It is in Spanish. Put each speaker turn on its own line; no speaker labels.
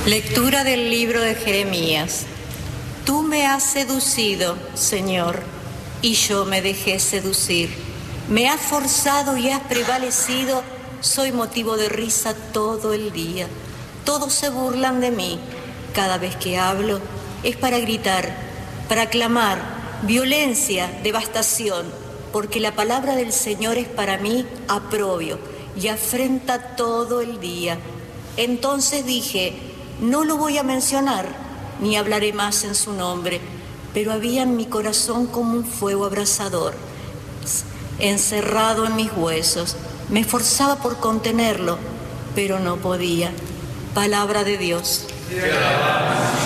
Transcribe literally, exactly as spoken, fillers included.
Lectura del libro de Jeremías. Tú me has seducido, Señor, y yo me dejé seducir. Me has forzado y has prevalecido, soy motivo de risa todo el día. Todos se burlan de mí. Cada vez que hablo es para gritar, para clamar, violencia, devastación, porque la palabra del Señor es para mí aprobio y afrenta todo el día. Entonces dije, no lo voy a mencionar, ni hablaré más en su nombre, pero había en mi corazón como un fuego abrasador, encerrado en mis huesos. Me esforzaba por contenerlo, pero no podía. Palabra de Dios.